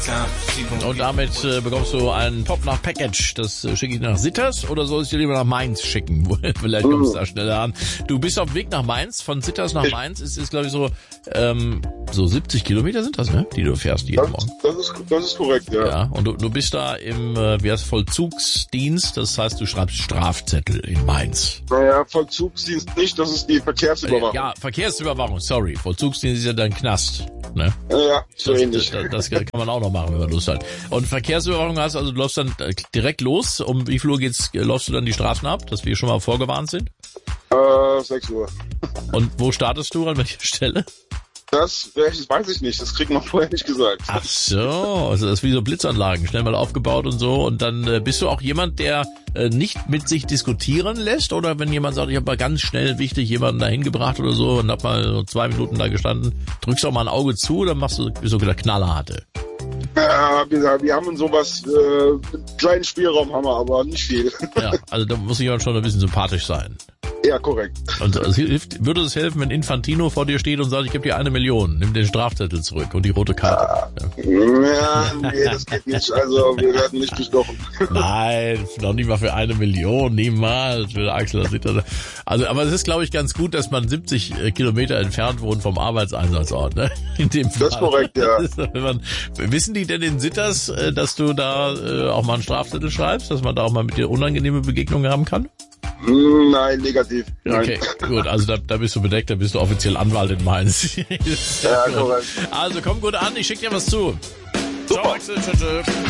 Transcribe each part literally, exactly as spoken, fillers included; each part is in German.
Und damit äh, bekommst du ein Pop-Nach-Package. Das äh, schicke ich nach Sitters oder soll ich dir lieber nach Mainz schicken? Vielleicht kommst du da schneller an. Du bist auf dem Weg nach Mainz. Von Sitters nach Mainz ist es, glaube ich, so ähm, so siebzig Kilometer sind das, ne? Die du fährst jeden das, Morgen. Das ist, das ist korrekt, ja. Ja, und du, du bist da im äh, wie heißt Vollzugsdienst. Das heißt, du schreibst Strafzettel in Mainz. Naja, Vollzugsdienst nicht. Das ist die Verkehrsüberwachung. Ja, Verkehrsüberwachung, sorry. Vollzugsdienst ist ja dein Knast, ne? Ja, so das, ähnlich. Das, das, das kann man auch noch machen, wenn man Lust hat. Und Verkehrsüberwachung heißt also, du läufst dann direkt los. Um wie viel Uhr geht's, läufst du dann die Straßen ab, dass wir schon mal vorgewarnt sind? Äh, sechs Uhr. Und wo startest du, an welcher Stelle? Das, das weiß ich nicht, das kriegt man vorher nicht gesagt. Ach so, also das ist wie so Blitzanlagen, schnell mal aufgebaut und so. Und dann äh, bist du auch jemand, der äh, nicht mit sich diskutieren lässt? Oder wenn jemand sagt, ich habe mal ganz schnell wichtig jemanden da hingebracht oder so und hab mal so zwei Minuten da gestanden, drückst du auch mal ein Auge zu oder machst du so der Knallharte? Ja, wir, wir haben sowas, äh, einen kleinen Spielraum haben wir, aber nicht viel. Ja, also da muss jemand schon ein bisschen sympathisch sein. Ja, korrekt. Und es hilft, würde es helfen, wenn Infantino vor dir steht und sagt, ich gebe dir eine Million, nimm den Strafzettel zurück und die rote Karte. Ja, ja nee, das geht nicht. Also wir werden nicht bestochen. Nein, noch nicht mal für eine Million, niemals. Für Axel, das sieht das. Also, aber es ist, glaube ich, ganz gut, dass man siebzig Kilometer entfernt wohnt vom Arbeitseinsatzort. Ne? In dem Fall. Das ist korrekt, ja. Das ist, wenn man, wissen die denn in Sitters, dass du da äh, auch mal einen Strafzettel schreibst, dass man da auch mal mit dir unangenehme Begegnungen haben kann? Nein, negativ. Nein. Okay, gut, also da, da bist du bedeckt, da bist du offiziell Anwalt in Mainz. Ja, korrekt. Also komm gut an, ich schick dir was zu. Super. Ciao, Axel, tschüss.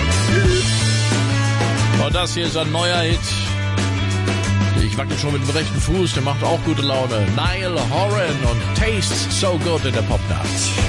Und das hier ist ein neuer Hit. Ich wackel schon mit dem rechten Fuß, der macht auch gute Laune. Niall Horan und Tastes So Good in der Popnacht.